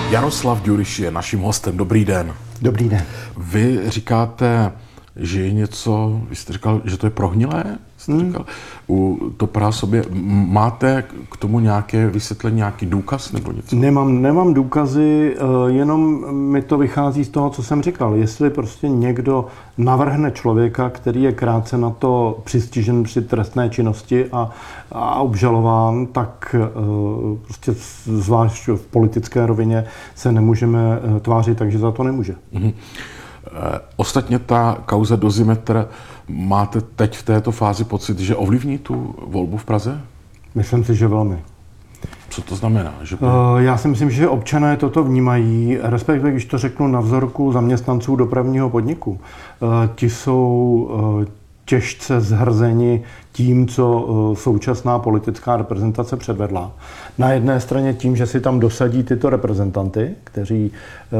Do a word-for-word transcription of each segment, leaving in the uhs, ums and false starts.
Jaroslav Ďuriš je naším hostem. Dobrý den. Dobrý den. Vy říkáte, že je něco, vy jste říkal, že to je prohnilé? Jste hmm. říkal, u to Praha sobě. Máte k tomu nějaké vysvětlení, nějaký důkaz nebo něco? Nemám, nemám důkazy, jenom mi to vychází z toho, co jsem říkal. Jestli prostě někdo navrhne člověka, který je krátce na to přistižen při trestné činnosti a, a obžalován, tak prostě zvlášť v politické rovině se nemůžeme tvářit, takže za to nemůže. Hmm. Ostatně ta kauza Dozimetr, máte teď v této fázi pocit, že ovlivní tu volbu v Praze? Myslím si, že velmi. Co to znamená? Že... Já si myslím, že občané toto vnímají, respektive, když to řeknu na vzorku zaměstnanců dopravního podniku. Ti jsou těžce zhrzeni tím, co současná politická reprezentace předvedla. Na jedné straně tím, že si tam dosadí tyto reprezentanty, kteří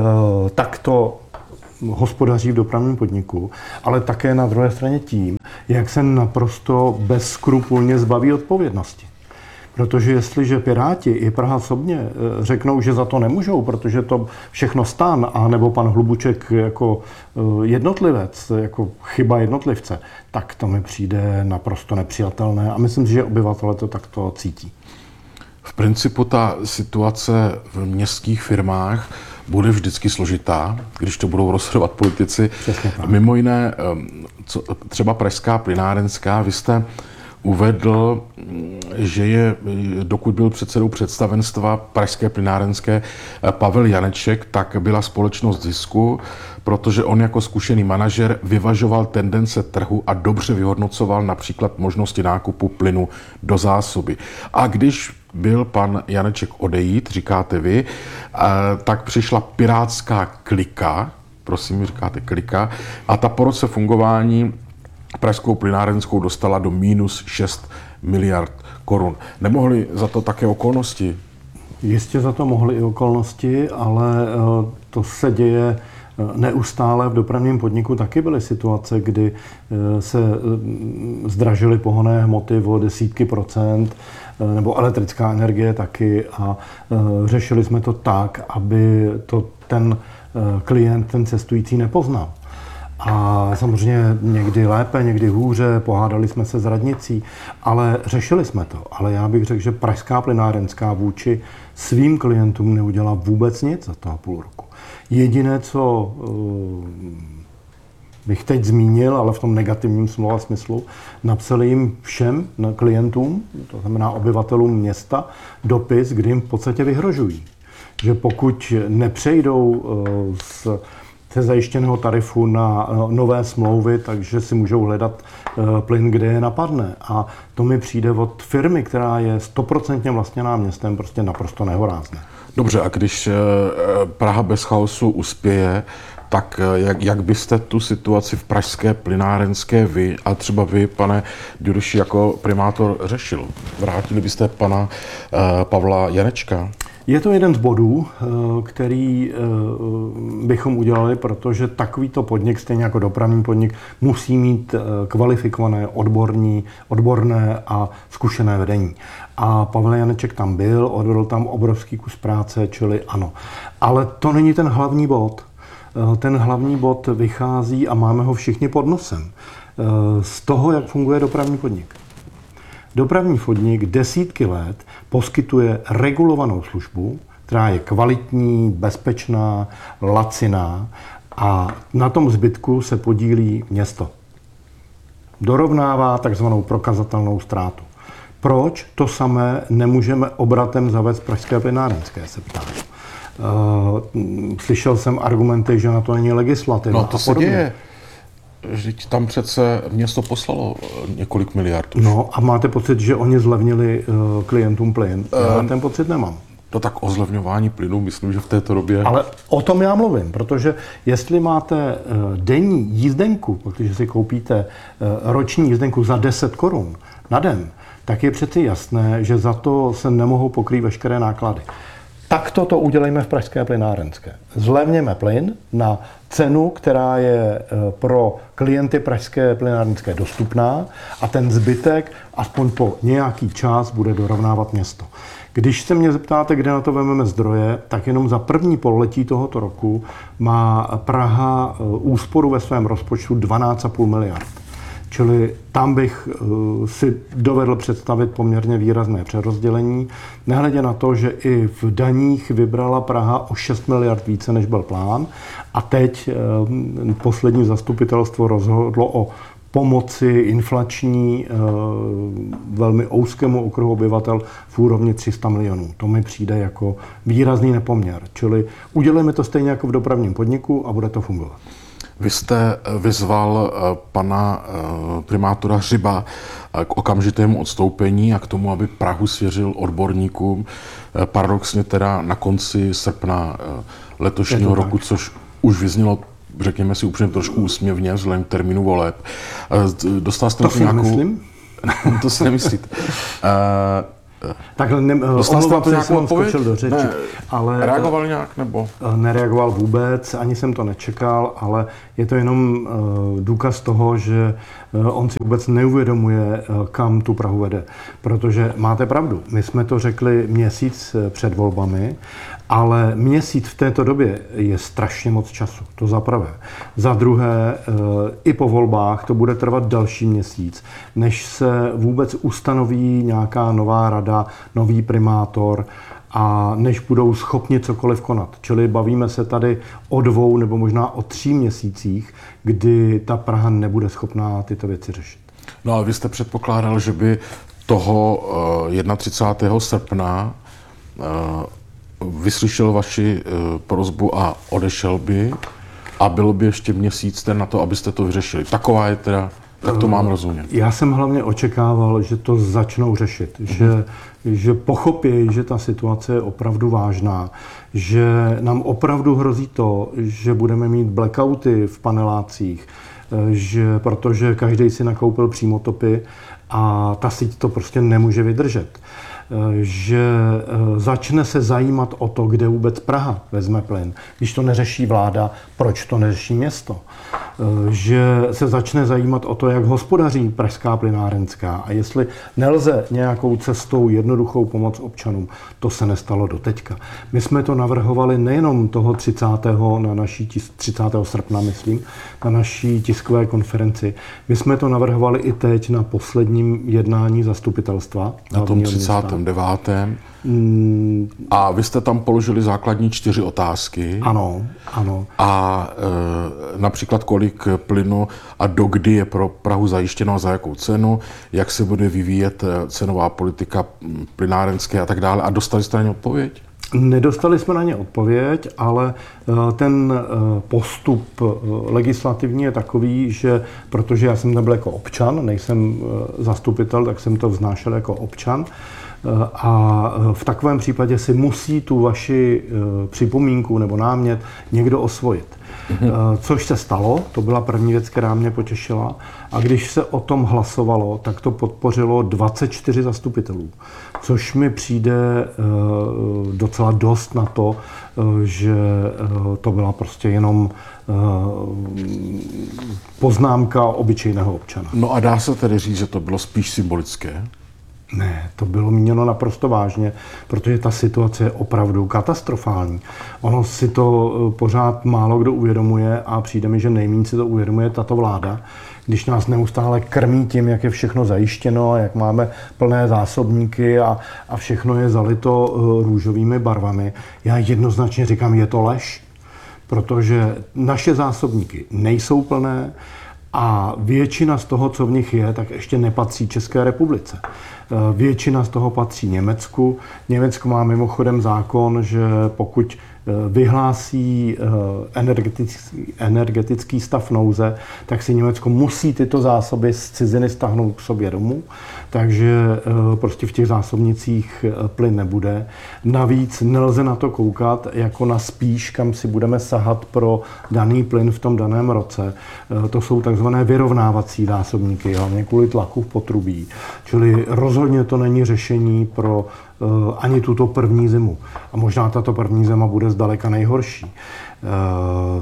takto hospodaří v dopravním podniku, ale také na druhé straně tím, jak se naprosto bezskrupulně zbaví odpovědnosti. Protože jestliže Piráti i Praha sobně řeknou, že za to nemůžou, protože to všechno STAN a nebo pan Hlubuček jako jednotlivec, jako chyba jednotlivce, tak to mi přijde naprosto nepřijatelné a myslím si, že obyvatelé to takto cítí. V principu ta situace v městských firmách bude vždycky složitá, když to budou rozhodovat politici. Mimo jiné, co, třeba Pražská plynárenská, vy jste uvedl, že je, dokud byl předsedou představenstva Pražské plynárenské Pavel Janeček, tak byla společnost zisku, protože on jako zkušený manažer vyvažoval tendence trhu a dobře vyhodnocoval například možnosti nákupu plynu do zásoby. A když byl pan Janeček odejít, říkáte vy, tak přišla pirátská klika, prosím, říkáte klika, a ta po roce fungování Pražskou plynárenskou dostala do minus šest miliard korun. Nemohly za to také okolnosti? Jistě za to mohly i okolnosti, ale to se děje neustále. V dopravním podniku taky byly situace, kdy se zdražily pohonné hmoty o desítky procent, nebo elektrická energie taky, a řešili jsme to tak, aby to ten klient, ten cestující nepoznal. A samozřejmě někdy lépe, někdy hůře, pohádali jsme se s radnicí, ale řešili jsme to. Ale já bych řekl, že Pražská plynárenská vůči svým klientům neudělala vůbec nic za toho půl roku. Jediné, co bych teď zmínil, ale v tom negativním slova smyslu, napsali jim všem klientům, to znamená obyvatelům města, dopis, kdy jim v podstatě vyhrožují. Že pokud nepřejdou z ze zajištěného tarifu na nové smlouvy, takže si můžou hledat plyn, kde je napadne. A to mi přijde od firmy, která je stoprocentně vlastněná městem, prostě naprosto nehorázné. Dobře, a když Praha bez chaosu uspěje, tak jak, jak byste tu situaci v Pražské plynárenské vy a třeba vy, pane Ďuriši, jako primátor řešil? Vrátili byste pana uh, Pavla Janečka? Je to jeden z bodů, který bychom udělali, protože takovýto podnik, stejně jako dopravní podnik, musí mít kvalifikované, odborní, odborné a zkušené vedení. A Pavel Janeček tam byl, odvedl tam obrovský kus práce, čili ano. Ale to není ten hlavní bod. Ten hlavní bod vychází, a máme ho všichni pod nosem, z toho, jak funguje dopravní podnik. Dopravní podnik desítky let poskytuje regulovanou službu, která je kvalitní, bezpečná, laciná, a na tom zbytku se podílí město. Dorovnává takzvanou prokazatelnou ztrátu. Proč to samé nemůžeme obratem zavést Pražské plynárenské, se ptám. Slyšel jsem argumenty, že na to není legislativa. No to se děje. Vždyť tam přece město poslalo několik miliard. No a máte pocit, že oni zlevnili uh, klientům plyn? Já um, ten pocit nemám. To tak o zlevňování plynu, myslím, že v této době... Ale o tom já mluvím, protože jestli máte uh, denní jízdenku, protože si koupíte uh, roční jízdenku za deset korun na den, tak je přeci jasné, že za to se nemohou pokrýt veškeré náklady. Tak toto udělejme v Pražské plynárenské. Zlevněme plyn na cenu, která je pro klienty Pražské plynárenské dostupná, a ten zbytek aspoň po nějaký čas bude dorovnávat město. Když se mě zeptáte, kde na to vezmeme zdroje, tak jenom za první pololetí tohoto roku má Praha úsporu ve svém rozpočtu dvanáct celá pět miliard. Čili tam bych si dovedl představit poměrně výrazné přerozdělení, nehledě na to, že i v daních vybrala Praha o šest miliard více, než byl plán. A teď poslední zastupitelstvo rozhodlo o pomoci inflační velmi úzkému okruhu obyvatel v úrovni tři sta milionů. To mi přijde jako výrazný nepoměr. Čili udělejme to stejně jako v dopravním podniku a bude to fungovat. Vy jste vyzval pana primátora Hřiba k okamžitému odstoupení a k tomu, aby Prahu svěřil odborníkům. Paradoxně teda na konci srpna letošního roku, což už vyznělo, řekněme si upřímně, trošku úsměvně vzhledem k termínu voleb. Dostal jste to si nějakou... nemyslím. To si nemyslíte. Takhle, ne, omlouvám se, jsem skočil do řeči. Ne, ale reagoval nějak, nebo? Nereagoval vůbec, ani jsem to nečekal, ale je to jenom uh, důkaz toho, že uh, on si vůbec neuvědomuje, uh, kam tu Prahu vede. Protože máte pravdu, my jsme to řekli měsíc před volbami, ale měsíc v této době je strašně moc času, to za prvé. Za druhé, uh, i po volbách to bude trvat další měsíc, než se vůbec ustanoví nějaká nová rada, nový primátor, a než budou schopni cokoliv konat. Čili bavíme se tady o dvou nebo možná o tří měsících, kdy ta Praha nebude schopná tyto věci řešit. No a vy jste předpokládal, že by toho třicátého prvního srpna vyslyšel vaši prosbu a odešel by a byl by ještě měsíc ten na to, abyste to vyřešili. Taková je teda, tak to mám rozumět. Já jsem hlavně očekával, že to začnou řešit, mm-hmm. že, že pochopí, že ta situace je opravdu vážná, že nám opravdu hrozí to, že budeme mít blackouty v panelácích, že, protože každý si nakoupil přímotopy a ta síť to prostě nemůže vydržet. Že začne se zajímat o to, kde vůbec Praha vezme plyn. Když to neřeší vláda, proč to neřeší město? Že se začne zajímat o to, jak hospodaří pražská plynárenská a jestli nelze nějakou cestou jednoduchou pomoc občanům. To se nestalo doteďka. My jsme to navrhovali nejenom toho třicátého na naší tis, třicátého srpna, myslím, na naší tiskové konferenci. My jsme to navrhovali i teď na posledním jednání zastupitelstva. Na tom třicátém devátém Mm. A vy jste tam položili základní čtyři otázky. Ano, ano. A e, například kolik plynu a dokdy je pro Prahu zajištěno a za jakou cenu, jak se bude vyvíjet cenová politika plynárenské a tak dále. A dostali jste na ně odpověď? Nedostali jsme na ně odpověď, ale ten postup legislativní je takový, že protože já jsem nebyl jako občan, nejsem zastupitel, tak jsem to vznášel jako občan. A v takovém případě si musí tu vaši připomínku nebo námět někdo osvojit. Mm-hmm. Což se stalo, to byla první věc, která mě potěšila. A když se o tom hlasovalo, tak to podpořilo dvacet čtyři zastupitelů. Což mi přijde docela dost na to, že to byla prostě jenom poznámka obyčejného občana. No a dá se tedy říct, že to bylo spíš symbolické? Ne, to bylo míněno naprosto vážně, protože ta situace je opravdu katastrofální. Ono si to pořád málo kdo uvědomuje a přijde mi, že nejméně si to uvědomuje tato vláda, když nás neustále krmí tím, jak je všechno zajištěno, jak máme plné zásobníky a, a všechno je zalito růžovými barvami. Já jednoznačně říkám, je to lež, protože naše zásobníky nejsou plné a většina z toho, co v nich je, tak ještě nepatří České republice. Většina z toho patří Německu. Německo má mimochodem zákon, že pokud vyhlásí energetický, energetický stav nouze, tak si Německo musí tyto zásoby z ciziny stáhnout k sobě domů, takže prostě v těch zásobnicích plyn nebude. Navíc nelze na to koukat jako na spíš, kam si budeme sahat pro daný plyn v tom daném roce. To jsou takzvané vyrovnávací zásobníky, hlavně kvůli tlaku v potrubí. Čili rozhodně to není řešení pro ani tuto první zimu. A možná tato první zima bude zdaleka nejhorší.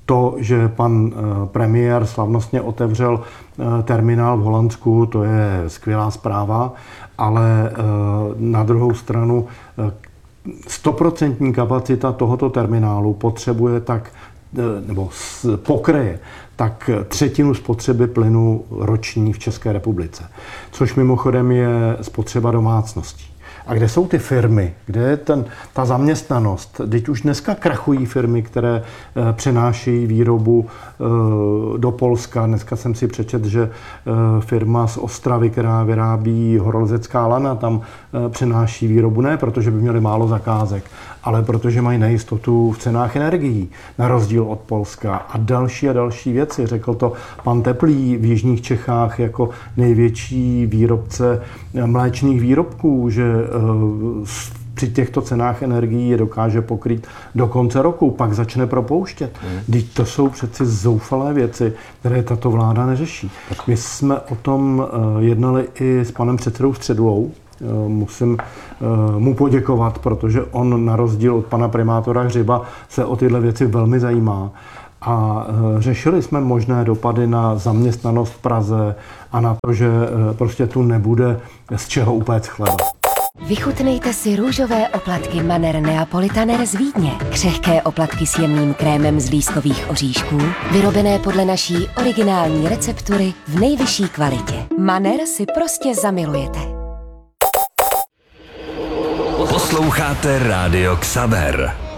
To, že pan premiér slavnostně otevřel terminál v Holandsku, to je skvělá zpráva, ale na druhou stranu stoprocentní kapacita tohoto terminálu potřebuje tak, nebo pokryje tak třetinu spotřeby plynu roční v České republice, což mimochodem je spotřeba domácností. A kde jsou ty firmy? Kde je ten, ta zaměstnanost? Teď už dneska krachují firmy, které e, přenášejí výrobu e, do Polska. Dneska jsem si přečetl, že e, firma z Ostravy, která vyrábí horolezecká lana, tam e, přenáší výrobu ne protože by měli málo zakázek, ale protože mají nejistotu v cenách energií, na rozdíl od Polska. A další a další věci. Řekl to pan Teplý v jižních Čechách jako největší výrobce mléčných výrobků, že při těchto cenách energií je dokáže pokrýt do konce roku, pak začne propouštět. Vždyť to jsou přeci zoufalé věci, které tato vláda neřeší. My jsme o tom jednali i s panem předsedou Středulou. Musím mu poděkovat, protože on na rozdíl od pana primátora Hřiba se o tyhle věci velmi zajímá. A řešili jsme možné dopady na zaměstnanost v Praze a na to, že prostě tu nebude z čeho upéct chleba. Vychutnejte si růžové oplatky Manner Neapolitaner z Vídně. Křehké oplatky s jemným krémem z lískových oříšků, vyrobené podle naší originální receptury v nejvyšší kvalitě. Manner si prostě zamilujete. Posloucháte Rádio Xaver.